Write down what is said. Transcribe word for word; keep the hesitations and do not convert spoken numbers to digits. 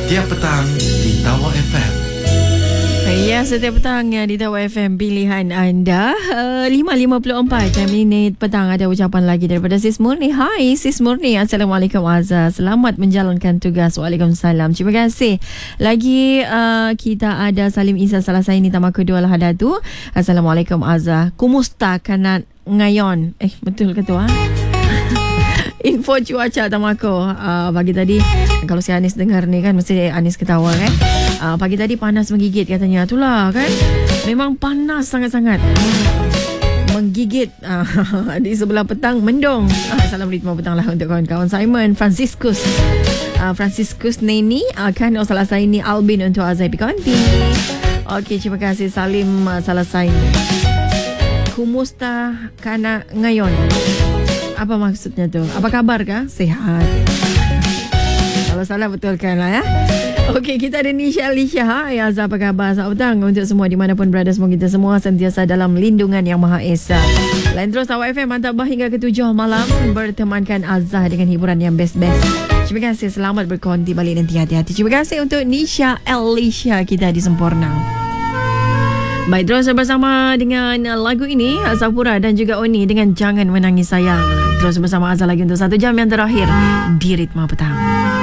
Setiap petang di Tawa F M. Ya, setiap petang ya, di Tawa F M pilihan anda. uh, lima lima puluh empat minit petang ada ucapan lagi daripada Sis Murni. Hai Sis Murni, Assalamualaikum Azhar, selamat menjalankan tugas. Waalaikumsalam, terima kasih. Lagi uh, kita ada Salim Isa Salasaini tamak kedua Lahadatu. Assalamualaikum Azhar, kumusta kanat ngayon. Eh, betul ke tu ha? Info cuaca tamako uh, pagi tadi. Kalau si Anis dengar ni kan, mesti Anis ketawa kan. uh, Pagi tadi panas menggigit katanya. Itulah kan, memang panas sangat-sangat, menggigit. uh, Di sebelah petang mendung. uh, Salam ritma petang lah untuk kawan-kawan Simon Franciscus uh, Franciscus Neni uh, Kan Salasaini Albin untuk Azai Pikonti. Okey, terima kasih Salim uh, Salasaini. Kumusta kana ngayon? Apa maksudnya tu? Apa kabar kah? Sehat? Kalau salah betulkan lah ya. Okey, kita ada Nisha Alisha. Hai Azhar, apa khabar? Selamat petang untuk semua dimanapun berada. Semoga kita semua sentiasa dalam lindungan Yang Maha Esa. Lain terus Tawa F M mantap hingga ke tujuh malam, bertemankan Azhar dengan hiburan yang best-best. Terima kasih, selamat berkonti balik nanti, hati-hati. Terima kasih untuk Nisha Alisha kita di Sempurna. Baik, terus bersama dengan lagu ini Zafura dan juga Oni dengan Jangan Menangis Sayang. Terus bersama Azhar lagi untuk satu jam yang terakhir di Ritma Petang.